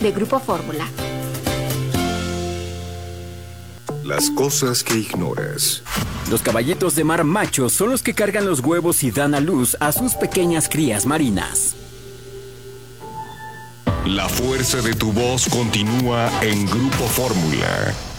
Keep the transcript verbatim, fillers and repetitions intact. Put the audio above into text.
de Grupo Fórmula. Las cosas que ignoras. Los caballitos de mar machos son los que cargan los huevos y dan a luz a sus pequeñas crías marinas. La fuerza de tu voz continúa en Grupo Fórmula.